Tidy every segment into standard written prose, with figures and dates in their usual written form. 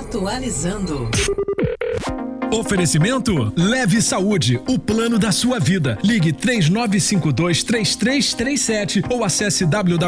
Atualizando. Oferecimento Leve Saúde, o plano da sua vida. Ligue 3952-3337 ou acesse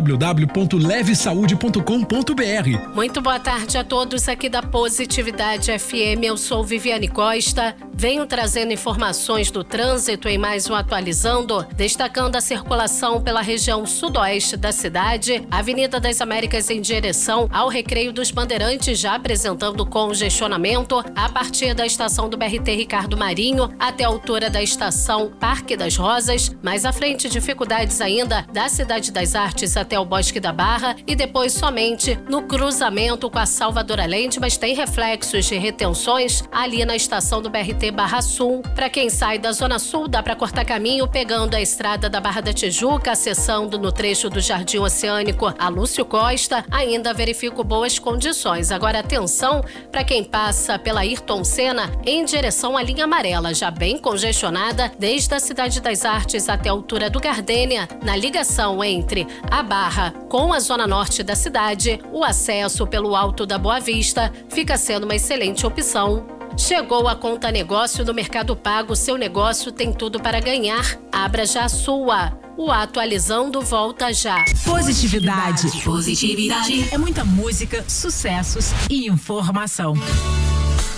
www.levesaude.com.br. Muito boa tarde a todos aqui da Positividade FM. Eu sou Viviane Costa. Venho trazendo informações do trânsito em mais um Atualizando, destacando a circulação pela região sudoeste da cidade, Avenida das Américas em direção ao Recreio dos Bandeirantes, já apresentando congestionamento a partir da estação do BRT Ricardo Marinho até a altura da estação Parque das Rosas. Mais à frente, dificuldades ainda da Cidade das Artes até o Bosque da Barra e depois somente no cruzamento com a Salvador Allende, mas tem reflexos de retenções ali na estação do BRT Barra Sul. Para quem sai da Zona Sul, dá para cortar caminho pegando a estrada da Barra da Tijuca, acessando no trecho do Jardim Oceânico a Lúcio Costa. Ainda verifico boas condições. Agora atenção para quem passa pela Ayrton Senna em direção à linha amarela, já bem congestionada desde a Cidade das Artes até a altura do Gardênia. Na ligação entre a Barra com a zona norte da cidade, o acesso pelo Alto da Boa Vista fica sendo uma excelente opção. Chegou a Conta Negócio no Mercado Pago. Seu negócio tem tudo para ganhar. Abra já a sua. O Atualizando volta já. Positividade. Positividade. É muita música, sucessos e informação.